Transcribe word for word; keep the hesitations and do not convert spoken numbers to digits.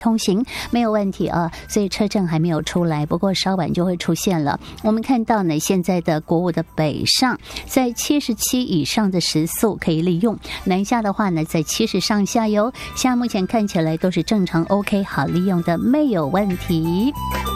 通行没有问题啊，所以车阵还没有出来，不过稍晚就会出现了。我们看到呢，现在的国五的北上在七十七以上的时速可以利用，南下的话呢，在七十上下游，现在目前看起来都是正常 OK 好利用的，没有问题。